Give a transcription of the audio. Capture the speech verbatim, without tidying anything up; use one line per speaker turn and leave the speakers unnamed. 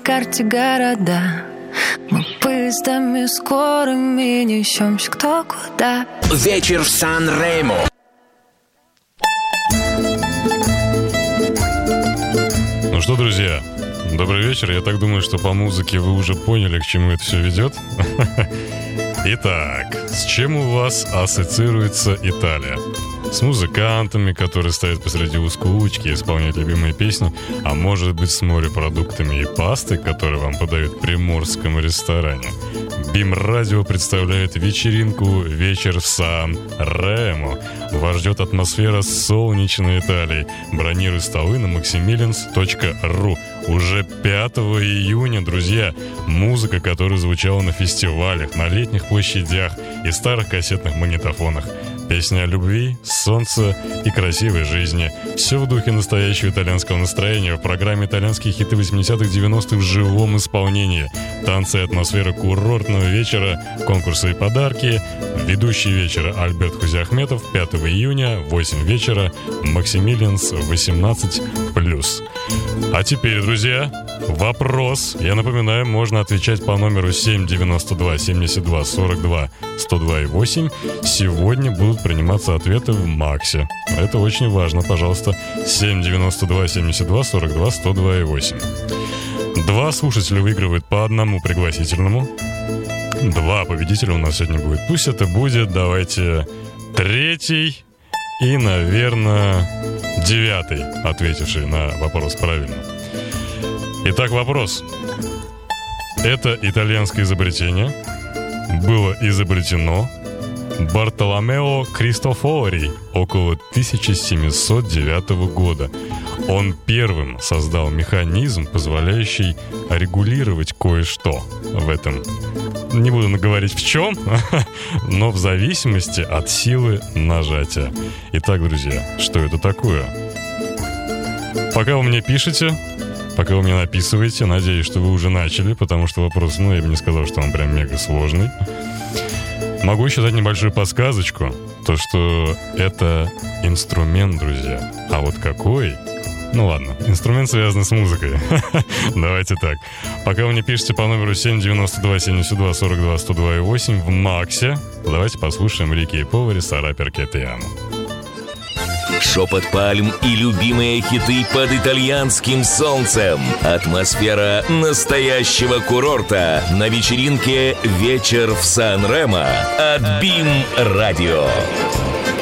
карте города. Мы поездами скорыми несемся кто куда.
Вечер в Сан-Ремо.
Ну что, друзья, добрый вечер. Я так думаю, что по музыке вы уже поняли, к чему это все ведет. Итак, с чем у вас ассоциируется Италия? С музыкантами, которые стоят посреди узкой улочки и исполняют любимые песни, а может быть с морепродуктами и пастой, которые вам подают в приморском ресторане. БИМ-радио представляет вечеринку «Вечер в Сан-Ремо». Вас ждет атмосфера солнечной Италии. Бронируй столы на максимилианс точка ру. Уже пятого июня, друзья, музыка, которая звучала на фестивалях, на летних площадях и старых кассетных магнитофонах. Песни о любви, солнце и красивой жизни. Все в духе настоящего итальянского настроения. В программе «Итальянские хиты восьмидесятых-девяностых» в живом исполнении. Танцы и атмосфера курортного вечера, конкурсы и подарки. Ведущий вечера Альберт Хузиахметов. пятого июня, восемь вечера, Максимилианс восемнадцать плюс. А теперь, друзья, вопрос. Я напоминаю, можно отвечать по номеру семь девяносто два семьдесят два сорок два сто два и восемь. Сегодня будут приниматься ответы в Максе. Это очень важно, пожалуйста. семь девяносто два семьдесят два сорок два сто два и восемь. Два слушателя выигрывают по одному пригласительному. Два победителя у нас сегодня будет. Пусть это будет, давайте, третий и, наверное, девятый, ответивший на вопрос правильно. Итак, вопрос. Это итальянское изобретение было изобретено Бартоломео Кристофори около тысяча семьсот девятого года. Он первым создал механизм, позволяющий регулировать кое-что в этом. Не буду говорить в чем, но в зависимости от силы нажатия. Итак, друзья, что это такое? Пока вы мне пишете, пока вы мне написываете, надеюсь, что вы уже начали, потому что вопрос, ну, я бы не сказал, что он прям мега сложный. Могу еще дать небольшую подсказочку, то, что это инструмент, друзья. А вот какой? Ну ладно, инструмент связан с музыкой. Давайте так. Пока вы мне пишете по номеру семь девяносто два семьдесят два сорок два сто два и восемь в Максе, давайте послушаем Рики и Повари «Сара перché ti amo».
Шепот пальм и любимые хиты под итальянским солнцем. Атмосфера настоящего курорта на вечеринке «Вечер в Сан-Ремо» от БИМ-радио.